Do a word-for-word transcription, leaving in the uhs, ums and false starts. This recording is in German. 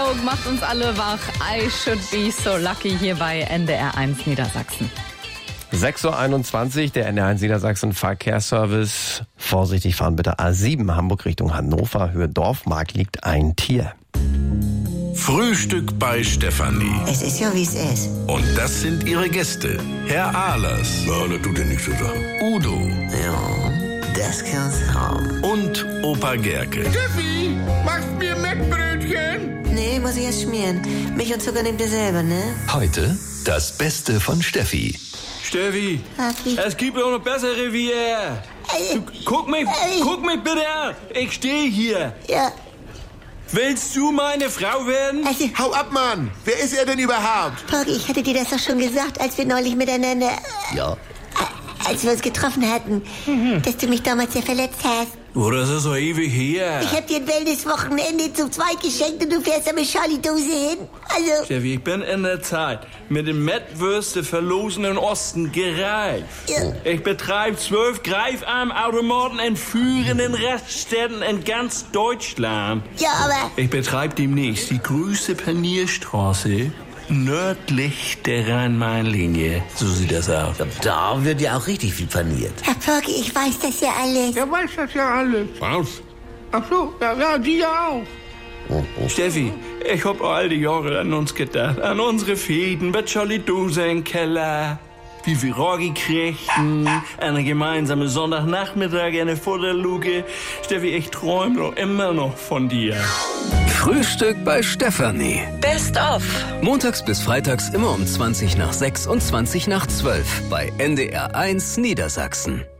Hamburg macht uns alle wach. I should be so lucky hier bei N D R eins Niedersachsen. sechs Uhr einundzwanzig, der N D R eins Niedersachsen Verkehrsservice. Vorsichtig fahren bitte A sieben, Hamburg Richtung Hannover, Höhe Dorfmark liegt ein Tier. Frühstück bei Stefanie. Es ist ja, wie es ist. Und das sind ihre Gäste. Herr Ahlers. Ja, das tut dir nichts zu sagen. Udo. Ja, das kann's haben. Und Opa Gerke. Steffi, machst mir Mettbrötchen? Nee, muss ich erst schmieren. Milch und Zucker nehmt ihr selber, ne? Heute das Beste von Steffi. Steffi, Papi. es gibt auch noch bessere wie er. Du, guck mich, guck mich bitte an. Ich stehe hier. Ja, Willst du meine Frau werden? also, Hau ab, Mann. Wer ist er denn überhaupt? Porgy, ich hatte dir das doch schon gesagt, als wir neulich miteinander... Ja. äh, Als wir uns getroffen hatten, dass du mich damals ja verletzt hast. Oh, das ist so ewig her. Ich hab dir ein Wellness-Wochenende zu zweit geschenkt und du fährst da mit Charlie Dose hin. Also, Steffi, ich bin in der Zeit mit dem Mettwürste verlosenen Osten gereift. Ja. Ich betreibe zwölf Greifarmautomaten in führenden Raststätten in ganz Deutschland. ja, aber... Ich betreibe demnächst die größte Panierstraße nördlich der Rhein-Main-Linie. So sieht das aus. Da wird ja auch richtig viel paniert. Herr Porgy, ich weiß das ja alles. Der weiß das ja alles. Was? Ach so, ja, ja, die ja auch. Steffi, ich hab all die Jahre an uns gedacht. An unsere Fäden, bei Charlie Dose im Keller. Wie wir Roggi kriegten, eine gemeinsame Sonntagnachmittag, eine Futterluke. Steffi, ich träume doch immer noch von dir. Frühstück bei Stefanie. Best of. Montags bis freitags immer um zwanzig nach sechs und zwanzig nach zwölf bei N D R eins Niedersachsen.